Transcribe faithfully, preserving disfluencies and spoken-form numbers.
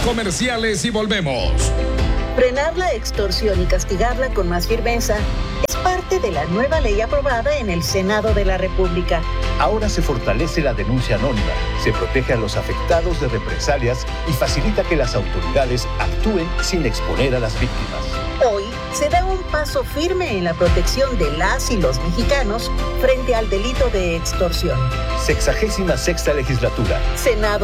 comerciales y volvemos. Frenar la extorsión y castigarla con más firmeza es parte de la nueva ley aprobada en el Senado de la República. Ahora se fortalece la denuncia anónima, se protege a los afectados de represalias y facilita que las autoridades actúen sin exponer a las víctimas. Hoy se da un paso firme en la protección de las y los mexicanos frente al delito de extorsión. Sexagésima sexta legislatura. Senado